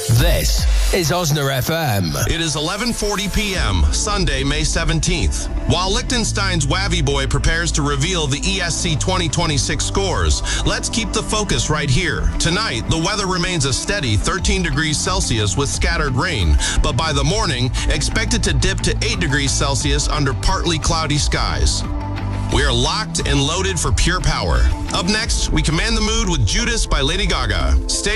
This is Osner FM. It is 11:40 p.m., Sunday, May 17th. While Liechtenstein's Wavy Boy prepares to reveal the ESC 2026 scores, let's keep the focus right here. Tonight, the weather remains a steady 13 degrees Celsius with scattered rain, but by the morning, expected to dip to 8 degrees Celsius under partly cloudy skies. We are locked and loaded for pure power. Up next, we command the mood with Judas by Lady Gaga. Stay